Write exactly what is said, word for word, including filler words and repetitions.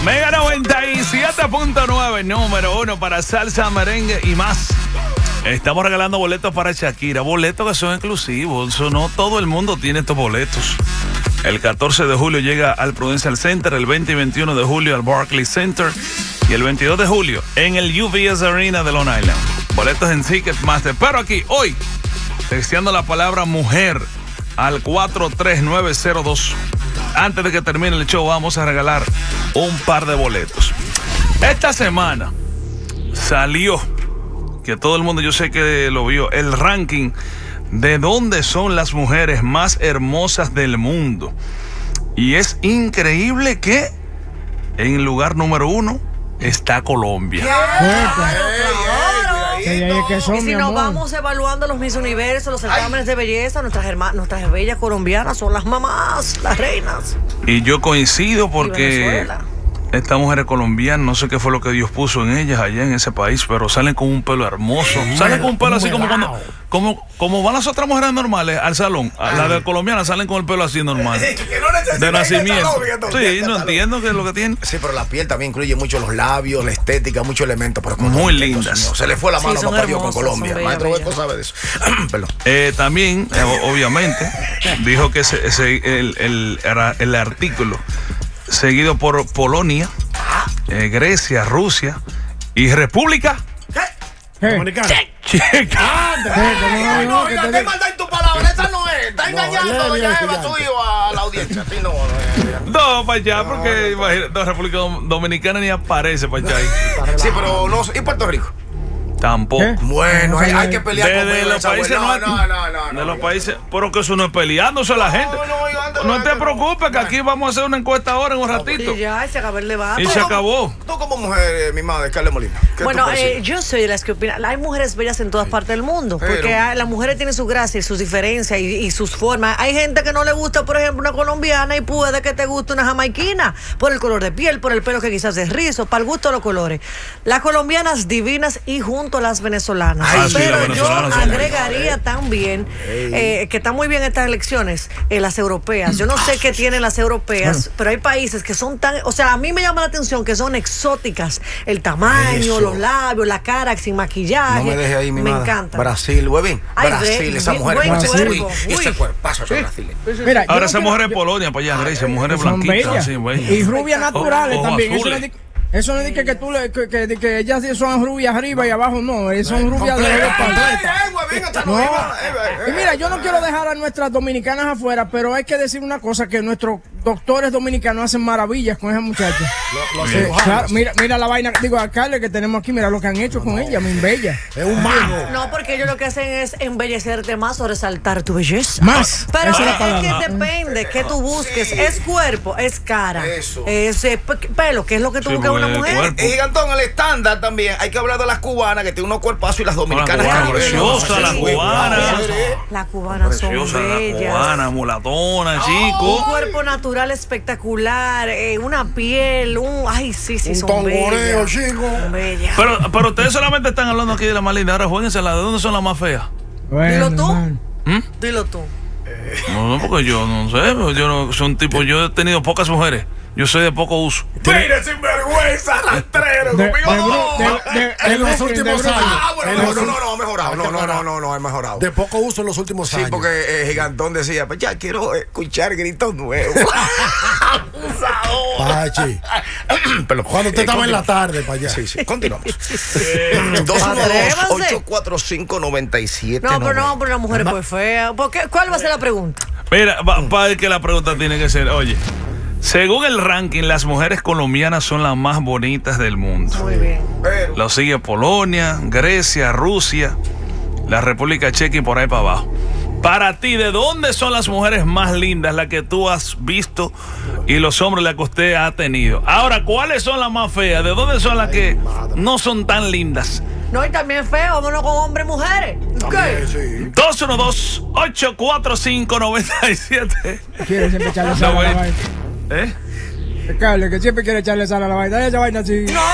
Mega noventa y siete punto nueve, número uno para salsa, merengue y más. Estamos regalando boletos para Shakira, boletos que son exclusivos. Eso no todo el mundo tiene estos boletos. El catorce de julio llega al Prudential Center, el veinte y veintiuno de julio al Barclays Center y el veintidós de julio en el U B S Arena de Long Island. Boletos en Ticketmaster. Pero aquí, hoy, texteando la palabra mujer al cuatro tres nueve cero dos. Antes de que termine el show, vamos a regalar un par de boletos. Esta semana salió, que todo el mundo yo sé que lo vio, el ranking de dónde son las mujeres más hermosas del mundo. Y es increíble que en el lugar número uno está Colombia. Claro, claro. Que son, y si nos vamos evaluando los Miss Universo, los certámenes de belleza, nuestras hermanas, nuestras bellas colombianas son las mamás, las reinas. Y yo coincido porque estas mujeres colombianas, no sé qué fue lo que Dios puso en ellas allá en ese país, pero salen con un pelo hermoso. Salen con un pelo así como cuando, como, como van las otras mujeres normales al salón. Las de colombianas salen con el pelo así normal. De nacimiento. Sí, no entiendo qué es lo que tienen. Sí, pero la piel también incluye mucho los labios, la estética, muchos elementos. Pero muy lindas. Se le fue la mano sí, a papá Dios con Colombia. Maestro Beto sabe de eso. Perdón. Eh, también, eh, obviamente, dijo que se, se, el, el, el, el artículo seguido por Polonia, eh, Grecia, Rusia y República Dominicana. Checa. Ay, no, oiga, qué maldad en tu palabra, esa no es. Está engañando doña Eva, su hijo, a la audiencia. Sí, no, no, no, para allá, porque imagínate, no, República Dominicana ni aparece para allá. Sí, pero no, ¿y Puerto Rico? Tampoco. ¿Eh? Bueno, hay, hay que pelear de, con de los países no, no, no, no, no, de los países, pero que eso no es peleándose a la gente. No, no, no, no, no te preocupes, que aquí vamos a hacer una encuesta ahora en un ratito. Y ya, se acabó el debate. Y se acabó. Tú como mujer, mi madre, Carla Molina. Bueno, eh, yo soy de las que opinan. Hay mujeres bellas en todas partes del mundo. Porque pero, las mujeres tienen su gracia y sus diferencias y, y sus formas. Hay gente que no le gusta, por ejemplo, una colombiana y puede que te guste una jamaiquina por el color de piel, por el pelo que quizás es rizo, para el gusto de los colores. Las colombianas divinas y junto a las venezolanas. Ay, pero sí, yo agregaría también eh, que están muy bien estas elecciones, eh, las europeas. Yo no sé qué tienen las europeas, pero hay países que son tan, o sea, a mí me llama la atención que son exóticas, el tamaño, eso, los labios, la cara sin maquillaje. No me deje ahí, mi me madre. encanta. Brasil, Webin. Brasil, de, esa mujer buen Brasil, y ese cuerpazo de Brasil. Mira, ahora esa mujer de Polonia para allá, Grecia, mujeres blanquitas, así, y rubias naturales también. Eso no es que, que tú le, que, que, que ellas son rubias arriba y abajo, no, son rubias de los completas. No. Y mira, yo no quiero dejar a nuestras dominicanas afuera, pero hay que decir una cosa, que nuestros doctores dominicanos hacen maravillas con esa muchacha. Lo, lo eh, claro, mira, mira la vaina, digo, a Carla que tenemos aquí, mira lo que han hecho no, con no. ella, muy bella. Es un mago. No, porque ellos lo que hacen es embellecerte más o resaltar tu belleza. Más. Pero es, es que depende, que tú busques. Sí. Es cuerpo, es cara, Eso. es eh, pelo, que es lo que tú sí, buscas una mujer. Y Gigantón, el estándar también, hay que hablar de las cubanas que tienen unos cuerpazos y las dominicanas. Las preciosas, las cubanas. Las cubanas son bellas. Las cubanas, mulatonas, chicos. Un cuerpo natural espectacular, eh, una piel, un. Ay, sí, sí, un son bellas. Chico. Son bellas. Pero, pero ustedes solamente están hablando aquí de la más linda. Ahora jueguensela, ¿de dónde son las más feas? Bueno, Dilo tú. ¿Mm? Dilo tú. No, porque yo no sé, yo no soy un tipo, yo he tenido pocas mujeres. Yo soy de poco uso. Mire, sinvergüenza, rastrero. Conmigo no. En los últimos años. Ah, bueno, no, no, no, ha mejorado. No, no, no, no, no, ha mejorado. De poco uso en los últimos años. Sí, porque eh, Gigantón decía, pues ya quiero escuchar gritos nuevos. Pachi. Cuando usted estaba en la tarde, para allá. Sí, sí, continuamos. dos uno dos, ocho cuatro cinco, nueve siete. No, pero no, pero la mujer es pues fea. ¿Cuál va a ser la pregunta? Mira, para que la pregunta tiene que ser, oye. Según el ranking, las mujeres colombianas son las más bonitas del mundo. Muy bien. Pero... Lo sigue Polonia, Grecia, Rusia, la República Checa y por ahí para abajo. Para ti, ¿de dónde son las mujeres más lindas, las que tú has visto y los hombres las que usted ha tenido? Ahora, ¿cuáles son las más feas? ¿De dónde son las que no son tan lindas? No, y también feo, vámonos con hombres y mujeres. También, sí. dos uno dos, ocho cuatro cinco, nueve siete. ¿Quieres siempre echarle sal a la vaina? ¿Eh? El cable que siempre quiere echarle sal a la vaina. Esa vaina así. No.